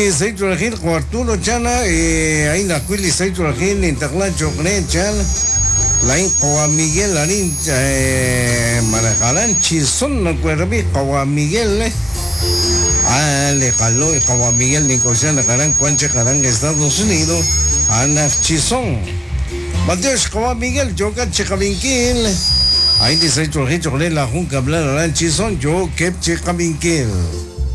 Ahí se hizo el con Arturo Chana, ahí la cuili se hizo el en Taclacho Chan, la in Juan Miguel, la in Marajalán, Chizón, no cuervi, Juan Miguel, le jaló y Juan Miguel, Nicochana, Carán, Cuanche, Carán, Estados Unidos, Ana Chizón. Mateos Juan Miguel, yo Cachecavinquil, ahí se hizo el la Junca, hablar, Chizón, yo que Checavinquil.